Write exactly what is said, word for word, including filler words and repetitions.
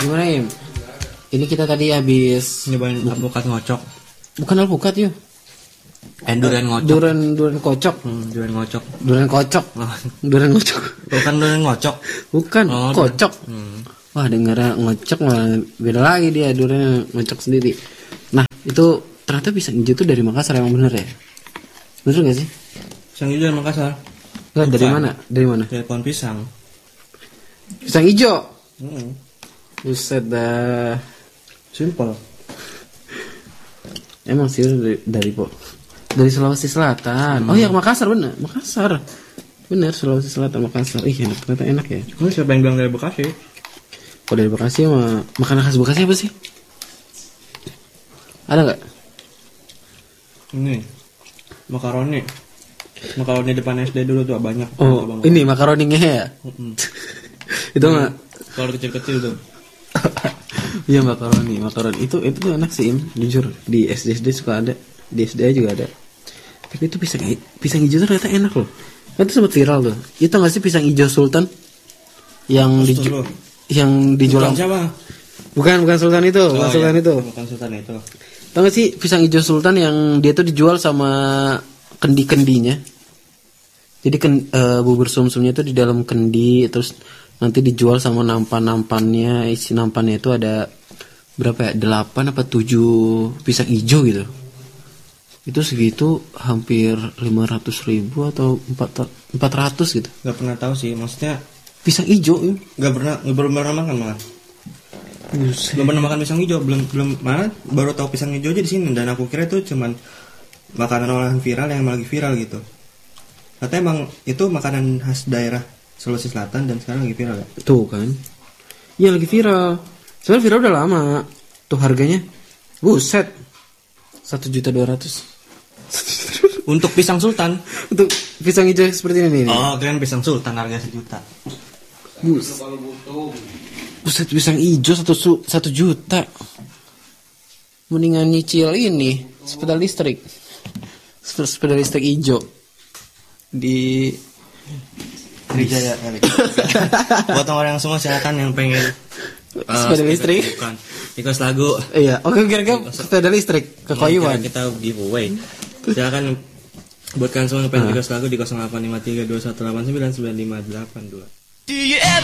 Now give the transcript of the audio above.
Gimana Im? Ini kita tadi habis nyobain alpukat ngocok. Bukan alpukat yuk. Eh durian ngocok. Durian durian kocok. Hmm, durian ngocok. Durian kocok. Oh. Durian ngocok. Bukan durian ngocok. Bukan, Oh, kocok. Hmm. Wah, dengarnya ngocok malah beda lagi dia, durian ngocok sendiri. Nah, itu ternyata pisang hijau itu dari Makassar, emang bener ya? Bener gak sih? Pisang hijau dari Makassar. Enggak, dari Bukan. mana? Dari mana? Dari pohon pisang. Pisang hijau. Hmm. Buset dah. Simple. Emang sih dari, dari po dari Sulawesi Selatan. Hmm. Oh iya, Makassar bener, Makassar. Bener, Sulawesi Selatan, Makassar. Ih, enak, ternyata enak ya. Ini siapa yang bilang dari Bekasi? Kalau dari Bekasi mah makanan khas Bekasi apa sih? Ada nggak? Ini makaroni. Makaroni depan S D dulu tuh banyak. Oh, banget. ini makaroni ngehe ya? Mm-mm. Itu mah. Kalau kecil-kecil tuh. Iya, makaroni, makaroni itu itu tuh enak sih, Im. Jujur di S D S D suka ada, di S D juga ada. Tapi itu pisang pisang hijau ternyata enak loh. Kan itu sempat viral tuh. Itu nggak sih pisang hijau Sultan yang dijual yang dijual siapa? Bukan, bukan Sultan itu, bukan Oh, Sultan iya. itu. Bukan Sultan itu. Tahu gak sih pisang hijau Sultan yang dia tuh dijual sama kendi-kendinya. Jadi ken, uh, bubur sumsumnya itu di dalam kendi, terus nanti dijual sama nampan-nampannya. Isi nampannya itu ada berapa ya? delapan apa tujuh pisang hijau gitu. Itu segitu hampir lima ratus ribu atau empat ratus gitu. Gak pernah tahu sih, maksudnya Pisang hijau ya? Gak pernah, gak belum pernah makan malah. Belum pernah makan pisang hijau, belum belum mana baru tahu pisang hijau aja di sini, dan aku kira itu cuman makanan olahan viral yang lagi viral gitu. Katanya emang itu makanan khas daerah Sulawesi Selatan dan sekarang lagi viral ya. Tuh kan. Iya lagi viral. Sebenarnya viral udah lama. Tuh harganya. Buset. Satu juta dua ratus. Untuk pisang sultan. Untuk pisang hijau seperti ini nih. Oh, keren pisang sultan harga sejuta. Bus. Buset, pisang hijau satu su- satu juta. Mendingan nyicil ini sepeda listrik. Sepeda listrik hijau di Trijaya kali. Buat orang semua silakan yang pengen uh, sepeda listrik. Bukan. Request lagu. Iya, oke kira-kira sepeda listrik ke Koyuan. Kita giveaway. Silakan buat kalian semua yang pengen request lagu di nol delapan lima tiga dua satu delapan sembilan sembilan lima delapan dua.